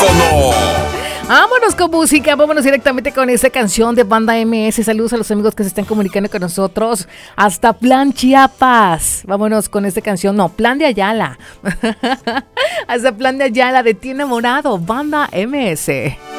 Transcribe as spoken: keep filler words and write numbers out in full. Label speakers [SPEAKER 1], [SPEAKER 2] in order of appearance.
[SPEAKER 1] teléfono.
[SPEAKER 2] Vámonos con música, vámonos directamente con esta canción de Banda M S. Saludos a los amigos que se están comunicando con nosotros hasta Plan Chiapas. Vámonos con esta canción, no, Plan de Ayala. Hasta Plan de Ayala de Ti Enamorado, Banda M S.